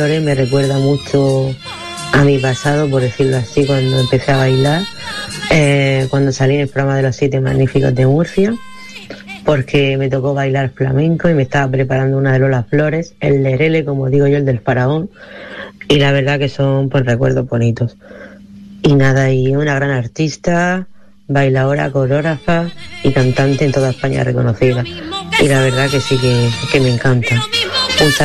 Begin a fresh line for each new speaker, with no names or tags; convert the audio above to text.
Me recuerda mucho a mi pasado, por decirlo así, cuando empecé a bailar, cuando salí en el programa de los 7 Magníficos de Murcia, porque me tocó bailar flamenco y me estaba preparando una de Lola Flores, el lerele, como digo yo, el del faraón, y la verdad que son pues recuerdos bonitos. Y nada, y una gran artista, bailadora, coreógrafa y cantante en toda España reconocida. Y la verdad que sí que me encanta.